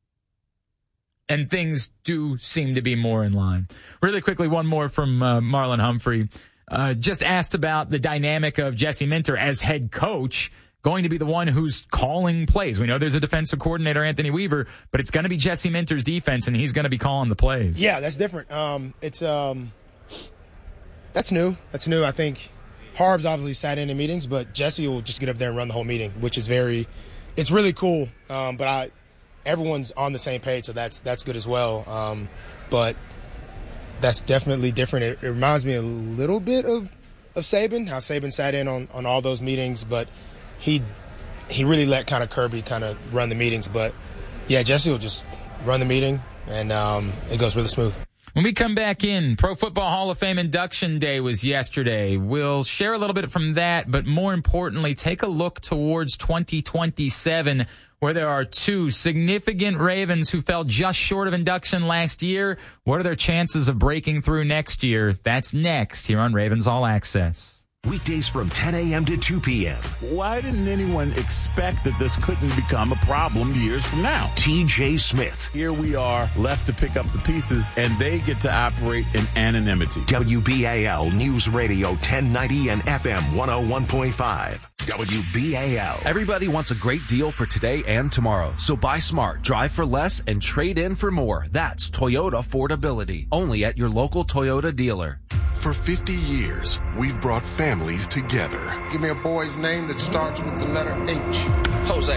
And things do seem to be more in line. Really quickly, one more from uh, Marlon Humphrey. Uh, just asked about the dynamic of Jesse Minter as head coach, going to be the one who's calling plays. We know there's a defensive coordinator, Anthony Weaver, but it's going to be Jesse Minter's defense, and he's going to be calling the plays. Yeah, that's different. Um, it's um, that's new. That's new. I think Harb's obviously sat in in meetings, but Jesse will just get up there and run the whole meeting, which is very – it's really cool. Um, but I, everyone's on the same page, so that's that's good as well. Um, but that's definitely different. It, it reminds me a little bit of, of Saban, how Saban sat in on, on all those meetings, but he he really let kind of Kirby kind of run the meetings. But, yeah, Jesse will just run the meeting, and um, it goes really smooth. When we come back in, Pro Football Hall of Fame Induction Day was yesterday. We'll share a little bit from that, but more importantly, take a look towards twenty twenty-seven, where there are two significant Ravens who fell just short of induction last year. What are their chances of breaking through next year? That's next here on Ravens All Access. Weekdays from ten a.m. to two p.m. Why didn't anyone expect that this couldn't become a problem years from now? T J Smith. Here we are, left to pick up the pieces, and they get to operate in anonymity. W B A L News Radio ten ninety and F M one oh one point five. W B A L. Everybody wants a great deal for today and tomorrow. So buy smart, drive for less, and trade in for more. That's Toyota Affordability. Only at your local Toyota dealer. For fifty years, we've brought families together. Give me a boy's name that starts with the letter H. Jose.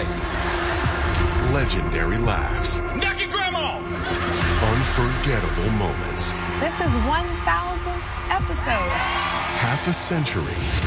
Legendary laughs. Knock your grandma! Unforgettable moments. This is one thousand episode. Half a century.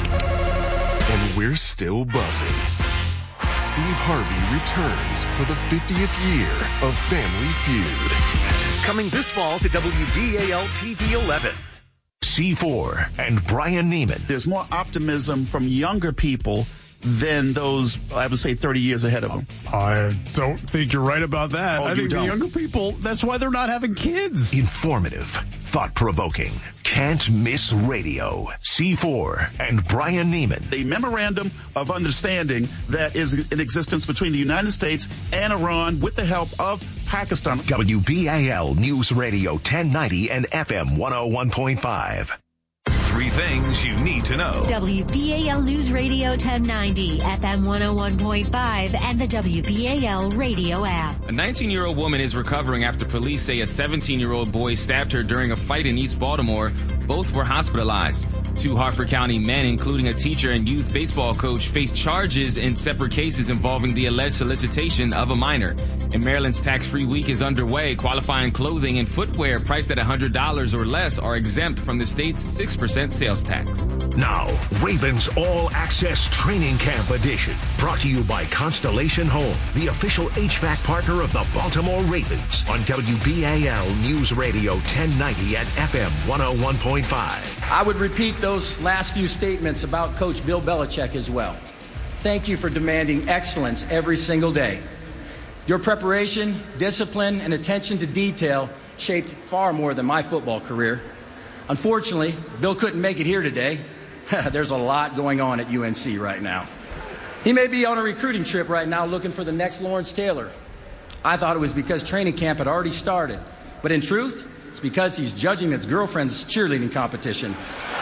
And we're still buzzing. Steve Harvey returns for the fiftieth year of Family Feud. Coming this fall to W B A L T V eleven. C four and Brian Neiman. There's more optimism from younger people than those, I would say, thirty years ahead of them. I don't think you're right about that. Oh, I you think don't? the younger people, that's why they're not having kids. Informative, thought-provoking, can't miss radio. C four and Brian Neiman. The memorandum of understanding that is in existence between the United States and Iran with the help of Pakistan. W B A L News Radio ten ninety and F M one oh one point five. Three things you need to know. W B A L News Radio ten ninety, F M one oh one point five, and the W B A L radio app. A nineteen-year-old woman is recovering after police say a seventeen-year-old boy stabbed her during a fight in East Baltimore. Both were hospitalized. Two Harford County men, including a teacher and youth baseball coach, face charges in separate cases involving the alleged solicitation of a minor. And Maryland's tax-free week is underway. Qualifying clothing and footwear priced at one hundred dollars or less are exempt from the state's six percent sales tax. Now, Ravens All Access Training Camp Edition. Brought to you by Constellation Home, the official H V A C partner of the Baltimore Ravens. On W B A L News Radio ten ninety and F M one oh one point five. I would repeat those last few statements about Coach Bill Belichick as well. thank you for demanding excellence every single day. Your preparation, discipline, and attention to detail shaped far more than my football career. Unfortunately, Bill couldn't make it here today. There's a lot going on at U N C right now. He may be on a recruiting trip right now looking for the next Lawrence Taylor. I thought it was because training camp had already started. But in truth, it's because he's judging his girlfriend's cheerleading competition.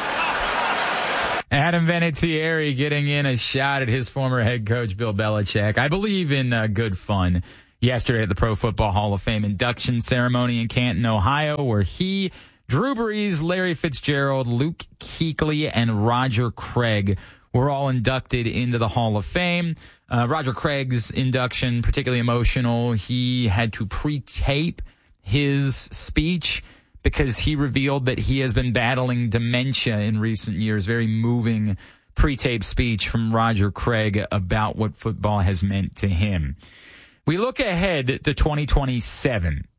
Adam Vinatieri getting in a shot at his former head coach, Bill Belichick. I believe in uh, good fun yesterday at the Pro Football Hall of Fame induction ceremony in Canton, Ohio, where he, Drew Brees, Larry Fitzgerald, Luke Kuechly, and Roger Craig were all inducted into the Hall of Fame. Uh, Roger Craig's induction, particularly emotional. He had to pre-tape his speech because he revealed that he has been battling dementia in recent years. Very moving pre-tape speech from Roger Craig about what football has meant to him. We look ahead to twenty twenty-seven.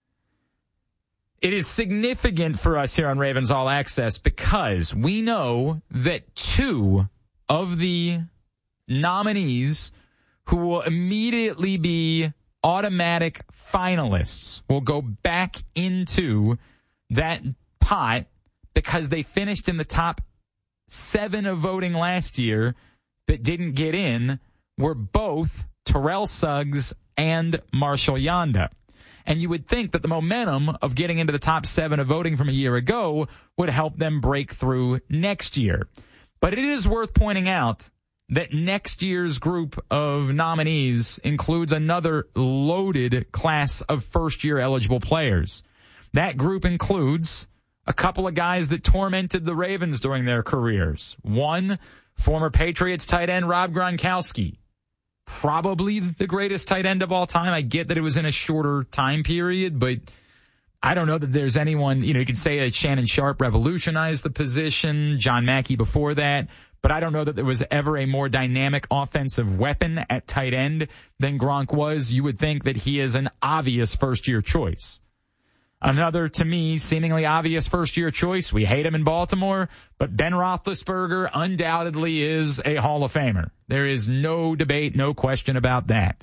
It is significant for us here on Ravens All Access because we know that two of the nominees who will immediately be automatic finalists will go back into that pot because they finished in the top seven of voting last year that didn't get in were both Terrell Suggs and Marshall Yanda. And you would think that the momentum of getting into the top seven of voting from a year ago would help them break through next year. But it is worth pointing out that next year's group of nominees includes another loaded class of first-year eligible players. That group includes a couple of guys that tormented the Ravens during their careers. One, former Patriots tight end Rob Gronkowski. Probably the greatest tight end of all time. I get that it was in a shorter time period, but I don't know that there's anyone, you know, you could say that Shannon Sharp revolutionized the position, John Mackey before that, but I don't know that there was ever a more dynamic offensive weapon at tight end than Gronk was. You would think that he is an obvious first-year choice. Another, to me, seemingly obvious first-year choice. We hate him in Baltimore, but Ben Roethlisberger undoubtedly is a Hall of Famer. There is no debate, no question about that.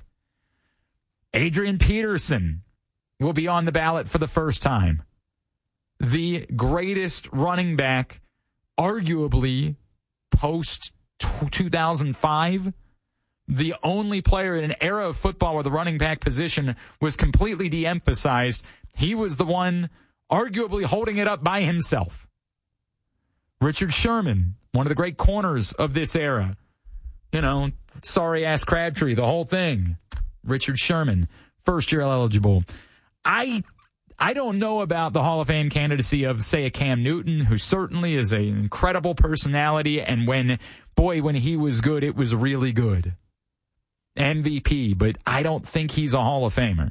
Adrian Peterson will be on the ballot for the first time. The greatest running back, arguably, post two thousand five. The only player in an era of football where the running back position was completely de-emphasized. He was the one arguably holding it up by himself. Richard Sherman, one of the great corners of this era. You know, sorry-ass Crabtree, the whole thing. Richard Sherman, first-year eligible. I I don't know about the Hall of Fame candidacy of, say, a Cam Newton, who certainly is an incredible personality, and when, boy, when he was good, it was really good. M V P, but I don't think he's a Hall of Famer.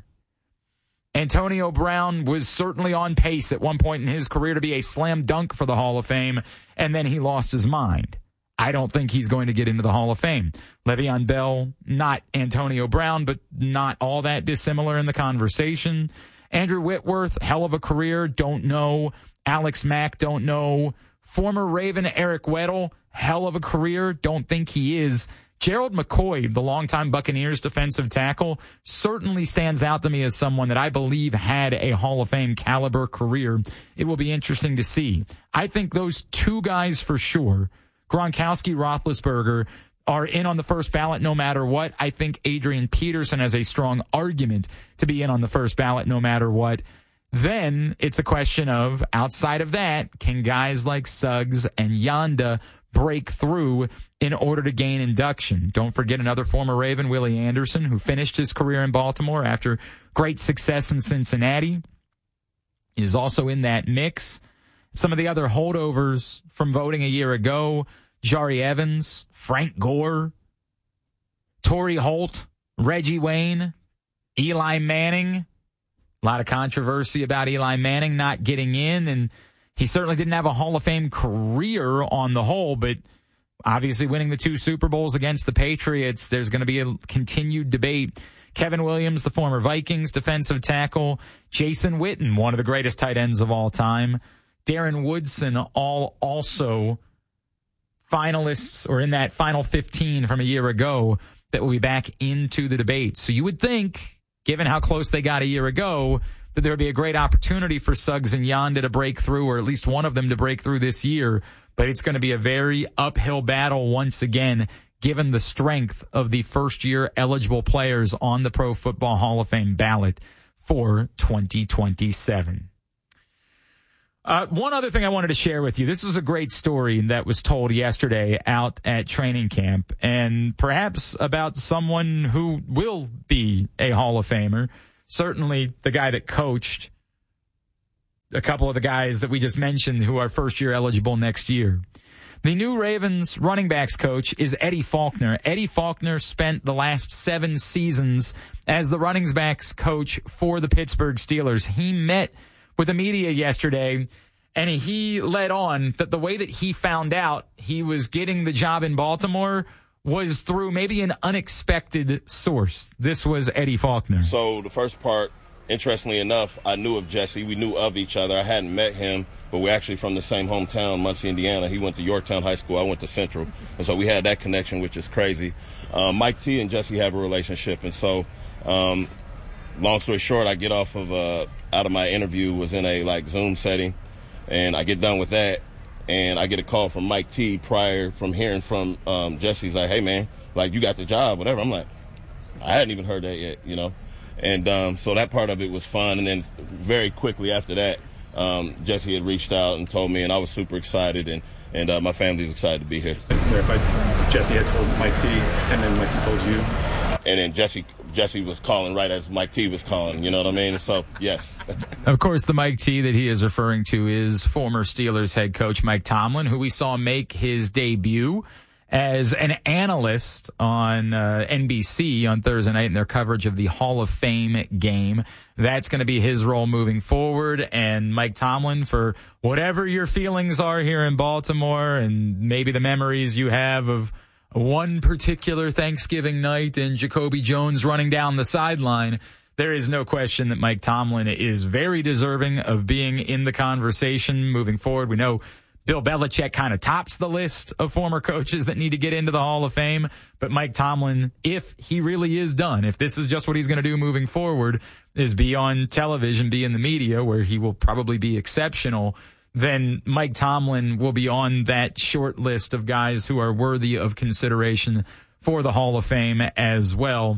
Antonio Brown was certainly on pace at one point in his career to be a slam dunk for the Hall of Fame, and then he lost his mind. I don't think he's going to get into the Hall of Fame. Le'Veon Bell, not Antonio Brown, but not all that dissimilar in the conversation. Andrew Whitworth, hell of a career, don't know. Alex Mack, don't know. Former Raven Eric Weddle, hell of a career, don't think he is. Gerald McCoy, the longtime Buccaneers defensive tackle, certainly stands out to me as someone that I believe had a Hall of Fame caliber career. It will be interesting to see. I think those two guys for sure, Gronkowski, Roethlisberger, are in on the first ballot no matter what. I think Adrian Peterson has a strong argument to be in on the first ballot no matter what. Then it's a question of, outside of that, can guys like Suggs and Yanda break through in order to gain induction? Don't forget another former Raven, Willie Anderson, who finished his career in Baltimore after great success in Cincinnati, is also in that mix. Some of the other holdovers from voting a year ago, Jari Evans, Frank Gore, Torrey Holt, Reggie Wayne, Eli Manning. A lot of controversy about Eli Manning not getting in, and he certainly didn't have a Hall of Fame career on the whole, but obviously winning the two Super Bowls against the Patriots, there's going to be a continued debate. Kevin Williams, the former Vikings defensive tackle. Jason Witten, one of the greatest tight ends of all time. Darren Woodson, all also finalists or in that final fifteen from a year ago that will be back into the debate. So you would think, given how close they got a year ago, that there would be a great opportunity for Suggs and Yanda to break through, or at least one of them to break through this year. But it's going to be a very uphill battle once again, given the strength of the first-year eligible players on the Pro Football Hall of Fame ballot for twenty twenty-seven. Uh, one other thing I wanted to share with you. This is a great story that was told yesterday out at training camp, and perhaps about someone who will be a Hall of Famer. Certainly the guy that coached a couple of the guys that we just mentioned who are first-year eligible next year. The new Ravens running backs coach is Eddie Faulkner. Eddie Faulkner spent the last seven seasons as the running backs coach for the Pittsburgh Steelers. He met with the media yesterday, and he led on that the way that he found out he was getting the job in Baltimore was through maybe an unexpected source. This was Eddie Faulkner. So the first part, interestingly enough, I knew of Jesse. We knew of each other. I hadn't met him, but we're actually from the same hometown, Muncie, Indiana. He went to Yorktown High School. I went to Central. And so we had that connection, which is crazy. Um, Mike T and Jesse have a relationship. And so, um, long story short, I get off of, uh, out of my interview, was in a, like, Zoom setting, and I get done with that, and I get a call from Mike T prior from hearing from um, Jesse. He's like, hey, man, like, you got the job, whatever. I'm like, I hadn't even heard that yet, you know. And um, so that part of it was fun. And then very quickly after that, um, Jesse had reached out and told me, and I was super excited, and, and uh, my family's excited to be here. To clarify, Jesse had told Mike T, and then Mike T told you. And then Jesse Jesse was calling right as Mike T was calling, you know what I mean? So, yes. Of course, the Mike T that he is referring to is former Steelers head coach Mike Tomlin, who we saw make his debut as an analyst on uh, N B C on Thursday night in their coverage of the Hall of Fame game. That's going to be his role moving forward. And Mike Tomlin, for whatever your feelings are here in Baltimore and maybe the memories you have of one particular Thanksgiving night and Jacoby Jones running down the sideline, there is no question that Mike Tomlin is very deserving of being in the conversation moving forward. We know Bill Belichick kind of tops the list of former coaches that need to get into the Hall of Fame. But Mike Tomlin, if he really is done, if this is just what he's going to do moving forward, is be on television, be in the media, where he will probably be exceptional, then Mike Tomlin will be on that short list of guys who are worthy of consideration for the Hall of Fame, as well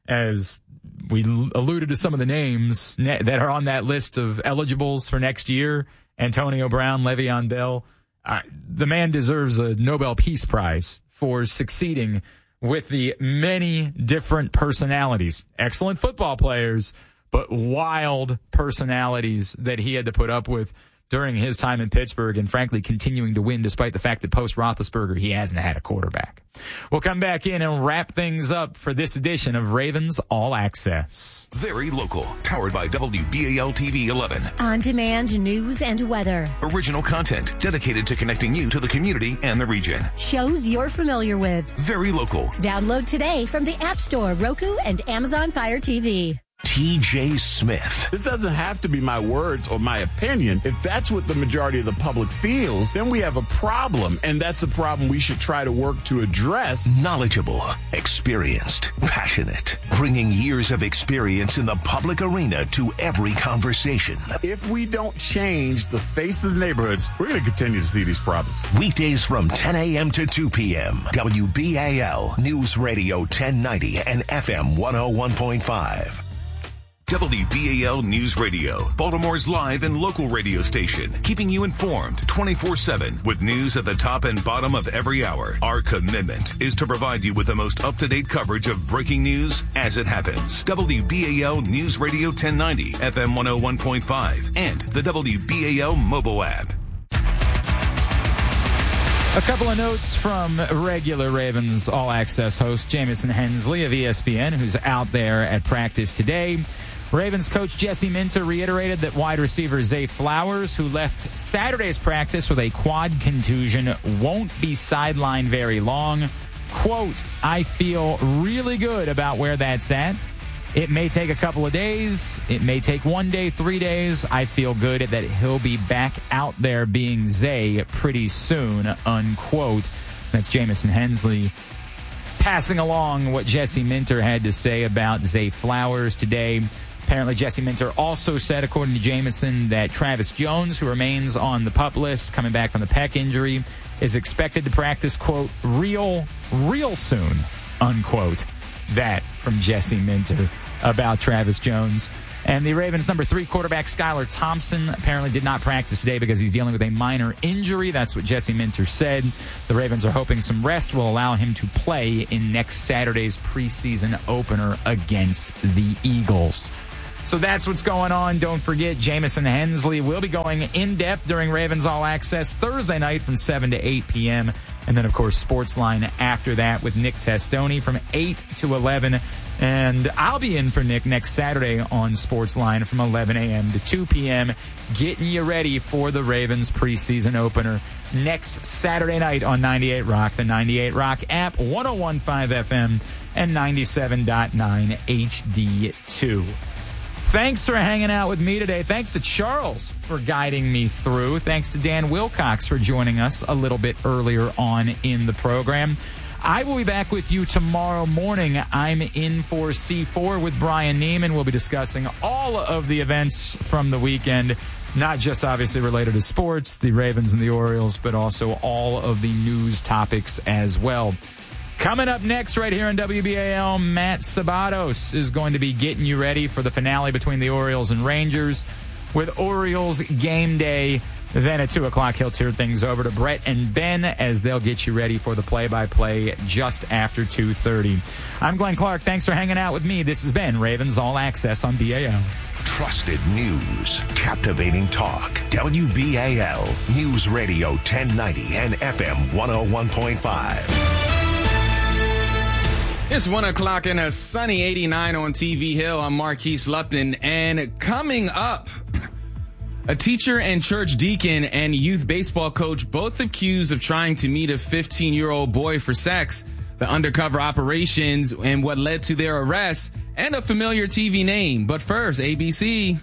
as we alluded to some of the names that are on that list of eligibles for next year. Antonio Brown, Le'Veon Bell. Uh, the man deserves a Nobel Peace Prize for succeeding with the many different personalities. Excellent football players, but wild personalities that he had to put up with during his time in Pittsburgh, and frankly continuing to win despite the fact that post-Roethlisberger he hasn't had a quarterback. We'll come back in and wrap things up for this edition of Ravens All Access. Very local, powered by W B A L T V eleven. On-demand news and weather. Original content dedicated to connecting you to the community and the region. Shows you're familiar with. Very local. Download today from the App Store, Roku, and Amazon Fire T V. T J Smith. This doesn't have to be my words or my opinion. If that's what the majority of the public feels, then we have a problem, and that's a problem we should try to work to address. Knowledgeable, experienced, passionate, bringing years of experience in the public arena to every conversation. If we don't change the face of the neighborhoods, we're going to continue to see these problems. Weekdays from ten a.m. to two p.m. W B A L News Radio ten ninety and F M one oh one point five. W B A L News Radio, Baltimore's live and local radio station, keeping you informed twenty-four seven with news at the top and bottom of every hour. Our commitment is to provide you with the most up-to-date coverage of breaking news as it happens. W B A L News Radio ten ninety, F M one oh one point five, and the W B A L mobile app. A couple of notes from regular Ravens All Access host Jamison Hensley of E S P N, who's out there at practice today. Ravens coach Jesse Minter reiterated that wide receiver Zay Flowers, who left Saturday's practice with a quad contusion, won't be sidelined very long. Quote, I feel really good about where that's at. It may take a couple of days. It may take one day, three days. I feel good that he'll be back out there being Zay pretty soon, unquote. That's Jamison Hensley passing along what Jesse Minter had to say about Zay Flowers today. Apparently, Jesse Minter also said, according to Jamison, that Travis Jones, who remains on the PUP list, coming back from the pec injury, is expected to practice, quote, real, real soon, unquote. That from Jesse Minter about Travis Jones. And the Ravens' number three quarterback, Skylar Thompson, apparently did not practice today because he's dealing with a minor injury. That's what Jesse Minter said. The Ravens are hoping some rest will allow him to play in next Saturday's preseason opener against the Eagles. So that's what's going on. Don't forget, Jamison Hensley will be going in-depth during Ravens All Access Thursday night from seven to eight p.m. And then, of course, Sportsline after that with Nick Testoni from eight to eleven. And I'll be in for Nick next Saturday on Sportsline from eleven a.m. to two p.m., getting you ready for the Ravens preseason opener next Saturday night on ninety-eight Rock, the ninety-eight Rock app, one oh one point five F M, and ninety-seven point nine H D two. Thanks for hanging out with me today. Thanks to Charles for guiding me through. Thanks to Dan Wilcox for joining us a little bit earlier on in the program. I will be back with you tomorrow morning. I'm in for C four with Brian Neiman. We'll be discussing all of the events from the weekend, not just obviously related to sports, the Ravens and the Orioles, but also all of the news topics as well. Coming up next right here on W B A L, Matt Sabatos is going to be getting you ready for the finale between the Orioles and Rangers with Orioles Game Day. Then at two o'clock, he'll turn things over to Brett and Ben as they'll get you ready for the play-by-play just after two thirty. I'm Glenn Clark. Thanks for hanging out with me. This has been Ravens All Access on B A L. Trusted news, captivating talk. W B A L News Radio ten ninety and F M one oh one point five. It's one o'clock and a sunny eighty-nine on T V Hill. I'm Marquise Lupton, and coming up, a teacher and church deacon and youth baseball coach both accused of trying to meet a fifteen-year-old boy for sex, the undercover operations and what led to their arrest, and a familiar T V name. But first, A B C.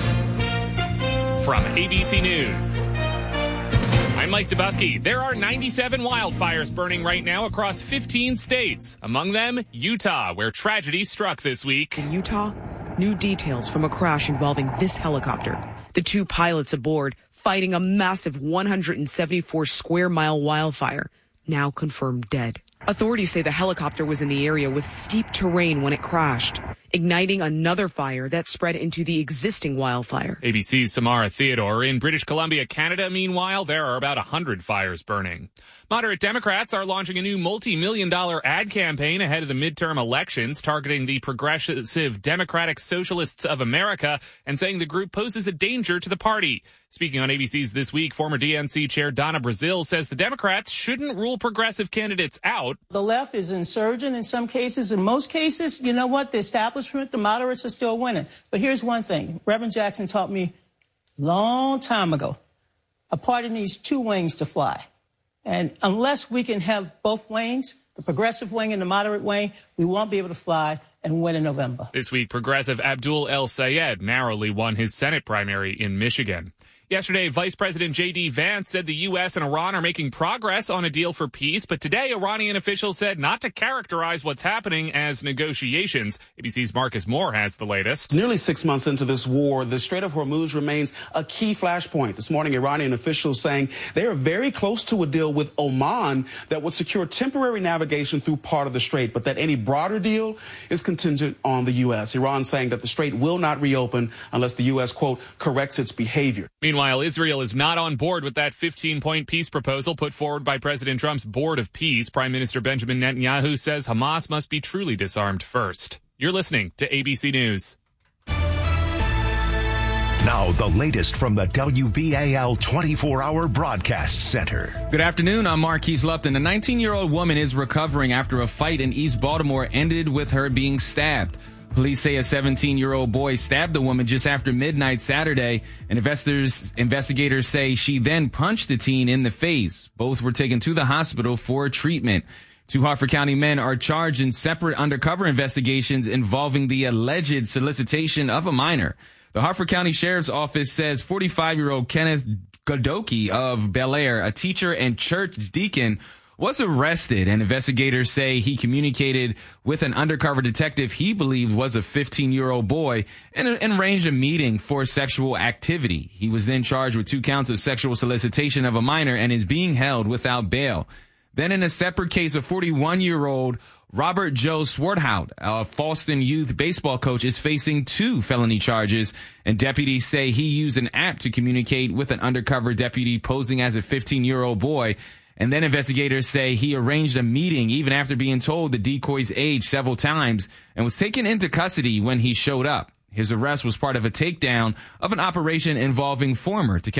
From A B C News, I'm Mike Dubusky. There are ninety-seven wildfires burning right now across fifteen states. Among them, Utah, where tragedy struck this week. In Utah, new details from a crash involving this helicopter. The two pilots aboard fighting a massive one hundred seventy-four square mile wildfire, now confirmed dead. Authorities say the helicopter was in the area with steep terrain when it crashed, igniting another fire that spread into the existing wildfire. A B C's Samara Theodore. In British Columbia, Canada, meanwhile, there are about one hundred fires burning. Moderate Democrats are launching a new multi-million dollar ad campaign ahead of the midterm elections, targeting the Progressive Democratic Socialists of America and saying the group poses a danger to the party. Speaking on A B C's This Week, former D N C Chair Donna Brazile says the Democrats shouldn't rule progressive candidates out. The left is insurgent in some cases. In most cases, you know what? The establishment, the moderates are still winning. But here's one thing. Reverend Jackson taught me a long time ago. A party needs two wings to fly. And unless we can have both wings, the progressive wing and the moderate wing, we won't be able to fly and win in November. This week, progressive Abdul El Sayed narrowly won his Senate primary in Michigan. Yesterday, Vice President J D Vance said the U S and Iran are making progress on a deal for peace, but today Iranian officials said not to characterize what's happening as negotiations. A B C's Marcus Moore has the latest. Nearly six months into this war, the Strait of Hormuz remains a key flashpoint. This morning, Iranian officials saying they are very close to a deal with Oman that would secure temporary navigation through part of the strait, but that any broader deal is contingent on the U S. Iran saying that the strait will not reopen unless the U S, quote, corrects its behavior. Meanwhile, Israel is not on board with that fifteen-point peace proposal put forward by President Trump's Board of Peace. Prime Minister Benjamin Netanyahu says Hamas must be truly disarmed first. You're listening to A B C News. Now, the latest from the W B A L twenty-four hour Broadcast Center. Good afternoon. I'm Marquise Lupton. A nineteen-year-old woman is recovering after a fight in East Baltimore ended with her being stabbed. Police say a seventeen-year-old boy stabbed the woman just after midnight Saturday, and investors, investigators say she then punched the teen in the face. Both were taken to the hospital for treatment. Two Harford County men are charged in separate undercover investigations involving the alleged solicitation of a minor. The Harford County Sheriff's Office says forty-five-year-old Kenneth Godoki of Bel Air, a teacher and church deacon, was arrested, and investigators say he communicated with an undercover detective he believed was a fifteen-year-old boy and, and arranged a meeting for sexual activity. He was then charged with two counts of sexual solicitation of a minor and is being held without bail. Then in a separate case, a forty-one-year-old Robert Joe Swarthout, a Falston youth baseball coach, is facing two felony charges, and deputies say he used an app to communicate with an undercover deputy posing as a fifteen-year-old boy. And then investigators say he arranged a meeting even after being told the decoy's age several times and was taken into custody when he showed up. His arrest was part of a takedown of an operation involving former